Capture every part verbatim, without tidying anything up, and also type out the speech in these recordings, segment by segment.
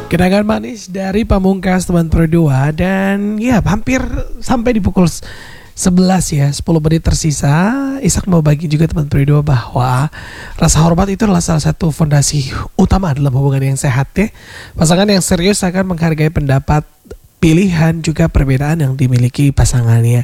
Kenangan manis dari Pamungkas teman berdua. Dan ya hampir sampai di pukul sebelas ya, sepuluh menit tersisa. Ishak mau bagi juga teman berdua bahwa rasa hormat itu adalah salah satu fondasi utama dalam hubungan yang sehat ya. Pasangan yang serius akan menghargai pendapat, pilihan, juga perbedaan yang dimiliki pasangannya.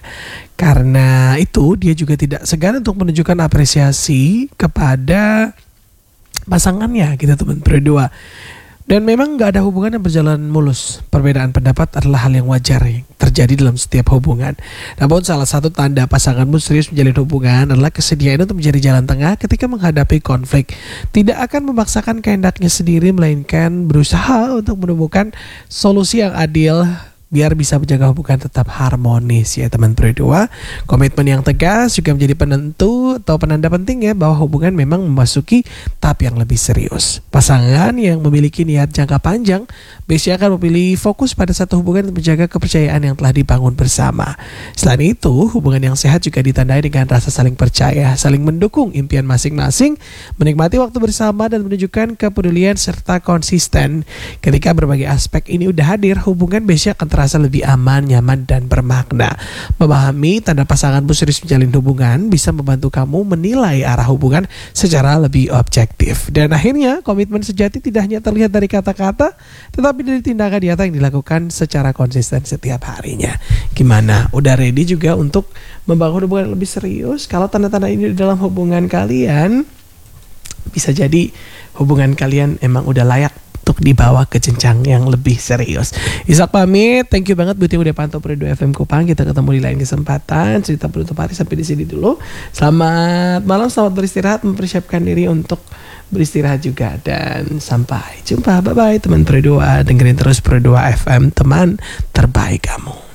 Karena itu dia juga tidak segan untuk menunjukkan apresiasi kepada pasangannya gitu teman berdua. Dan memang gak ada hubungan yang berjalan mulus. Perbedaan pendapat adalah hal yang wajar yang terjadi dalam setiap hubungan. Namun salah satu tanda pasanganmu serius menjalin hubungan adalah kesediaan untuk menjadi jalan tengah ketika menghadapi konflik. Tidak akan memaksakan kehendaknya sendiri, melainkan berusaha untuk menemukan solusi yang adil biar bisa menjaga hubungan tetap harmonis ya teman berdua. Komitmen yang tegas juga menjadi penentu atau penanda penting ya bahwa hubungan memang memasuki tahap yang lebih serius. Pasangan yang memiliki niat jangka panjang biasanya akan memilih fokus pada satu hubungan untuk menjaga kepercayaan yang telah dibangun bersama. Selain itu, hubungan yang sehat juga ditandai dengan rasa saling percaya, saling mendukung impian masing-masing, menikmati waktu bersama, dan menunjukkan kepedulian serta konsisten. Ketika berbagai aspek ini udah hadir, hubungan biasanya akan terasa lebih aman, nyaman, dan bermakna. Memahami tanda pasanganmu serius menjalin hubungan bisa membantu kamu menilai arah hubungan secara lebih objektif. Dan akhirnya komitmen sejati tidak hanya terlihat dari kata-kata, tetapi dari tindakan nyata yang dilakukan secara konsisten setiap harinya. Gimana? Udah ready juga untuk membangun hubungan yang lebih serius? Kalau tanda-tanda ini di dalam hubungan kalian, bisa jadi hubungan kalian emang udah layak untuk dibawa ke jenjang yang lebih serius. Ishak pamit, thank you banget buat yang udah pantau Perindo F M Kupang. Kita ketemu di lain kesempatan. Cerita penutup hari sampai di sini dulu. Selamat malam, selamat beristirahat, mempersiapkan diri untuk beristirahat juga, dan sampai jumpa. Bye bye teman Perindo. Dengerin terus Perindo F M, teman terbaik kamu.